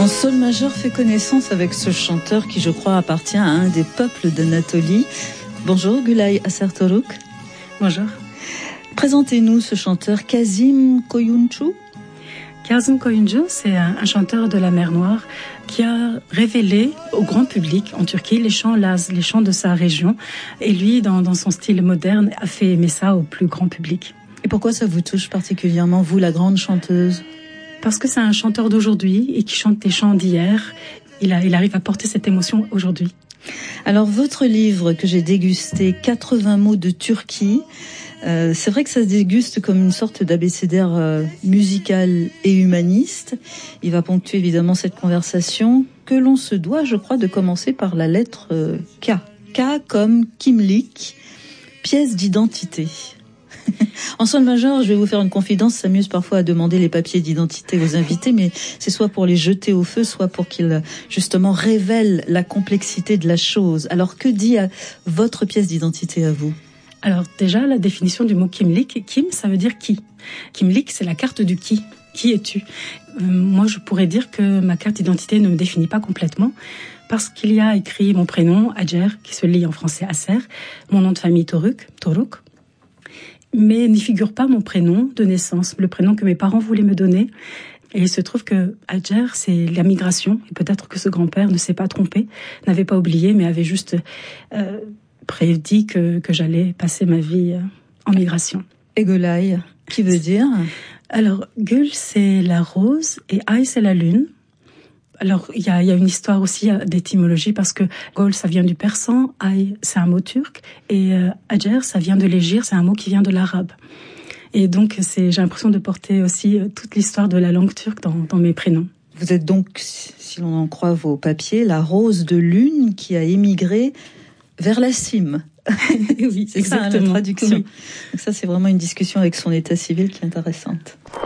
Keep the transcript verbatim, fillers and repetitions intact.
En sol majeur fait connaissance avec ce chanteur qui, je crois, appartient à un des peuples d'Anatolie. Bonjour Gülay Asertoruk. Bonjour. Présentez-nous ce chanteur Kazım Koyuncu. Kazım Koyuncu, c'est un, un chanteur de la mer Noire qui a révélé au grand public en Turquie les chants Laz, les chants de sa région. Et lui, dans, dans son style moderne, a fait aimer ça au plus grand public. Et pourquoi ça vous touche particulièrement, vous, la grande chanteuse ? Parce que c'est un chanteur d'aujourd'hui et qui chante des chants d'hier. Il, a, il arrive à porter cette émotion aujourd'hui. Alors, votre livre que j'ai dégusté, quatre-vingts mots de Turquie, euh, c'est vrai que ça se déguste comme une sorte d'abécédaire euh, musical et humaniste. Il va ponctuer évidemment cette conversation que l'on se doit, je crois, de commencer par la lettre euh, K. K comme Kimlik, pièce d'identité. En sol majeur, je vais vous faire une confidence, ça s'amuse parfois à demander les papiers d'identité aux invités, mais c'est soit pour les jeter au feu, soit pour qu'ils, justement, révèlent la complexité de la chose. Alors, que dit votre pièce d'identité à vous ? Alors, déjà, la définition du mot Kimlik. Kim, ça veut dire qui. Kimlik, c'est la carte du qui. Qui es-tu ? euh, Moi, je pourrais dire que ma carte d'identité ne me définit pas complètement, parce qu'il y a écrit mon prénom, Hacer, qui se lit en français Aser, mon nom de famille Toruk, Toruk, mais n'y figure pas mon prénom de naissance, le prénom que mes parents voulaient me donner. Et il se trouve que Hacer, c'est la migration. Et peut-être que ce grand-père ne s'est pas trompé, n'avait pas oublié, mais avait juste euh, prédit que, que j'allais passer ma vie euh, en migration. Et Gülay, qui veut dire ? Alors, Gül, c'est la rose et Ay, c'est la lune. Alors, il y a, y a une histoire aussi d'étymologie parce que Gül, ça vient du persan, Ay, c'est un mot turc, et euh, Hacer, ça vient de l'égir, c'est un mot qui vient de l'arabe. Et donc, c'est, j'ai l'impression de porter aussi euh, toute l'histoire de la langue turque dans, dans mes prénoms. Vous êtes donc, si l'on en croit vos papiers, la rose de lune qui a émigré vers la cime. Oui, c'est exactement ça, hein, la traduction. Oui. Donc ça, c'est vraiment une discussion avec son état civil qui est intéressante.